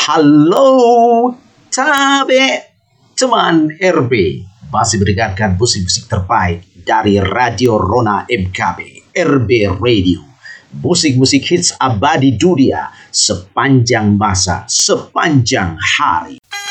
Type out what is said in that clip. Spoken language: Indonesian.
Halo, Tabe, teman RB, masih mendengarkan musik-musik terbaik dari Radio Rona MKB, RB Radio. Musik-musik hits abadi dunia sepanjang masa, sepanjang hari.